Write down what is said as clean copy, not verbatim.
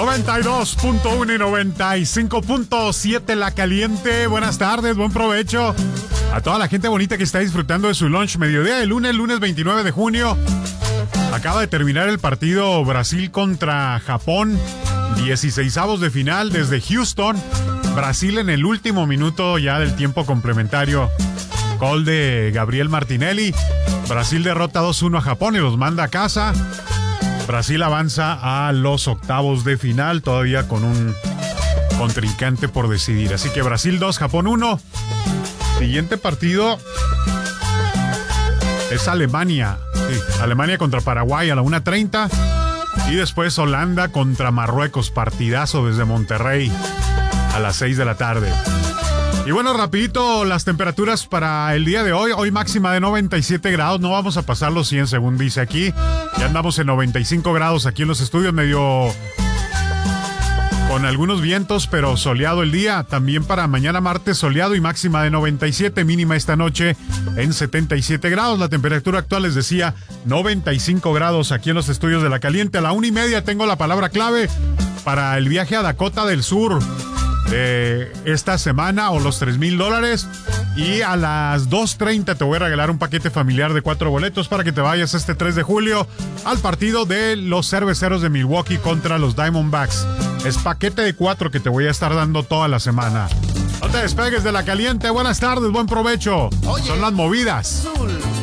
92.1 y 95.7 La Caliente. Buenas tardes, buen provecho a toda la gente bonita que está disfrutando de su lunch mediodía de lunes 29 de junio. Acaba de terminar el partido Brasil contra Japón, 16avos de final desde Houston. Brasil en el último minuto ya del tiempo complementario. Gol de Gabriel Martinelli. Brasil derrota 2-1 a Japón y los manda a casa. Brasil avanza a los octavos de final, todavía con un contrincante por decidir. Así que Brasil 2, Japón 1. Siguiente partido es Alemania. Sí, Alemania contra Paraguay a la 1:30. Y después Holanda contra Marruecos. Partidazo desde Monterrey a las 6 de la tarde. Y bueno, rapidito las temperaturas para el día de hoy. Hoy máxima de 97 grados. No vamos a pasar los 100 según dice aquí. Ya andamos en 95 grados aquí en los estudios, medio con algunos vientos, pero soleado el día. También para mañana martes soleado y máxima de 97. Mínima esta noche en 77 grados. La temperatura actual, les decía, 95 grados aquí en los estudios de La Caliente. A la 1:30 tengo la palabra clave para el viaje a Dakota del Sur de esta semana, o los $3,000, y a las 2:30 te voy a regalar un paquete familiar de 4 boletos para que te vayas este 3 de julio al partido de los Cerveceros de Milwaukee contra los Diamondbacks. Es paquete de 4 que te voy a estar dando toda la semana. No te despegues de La Caliente. Buenas tardes, buen provecho. Oye, son las movidas. Azul.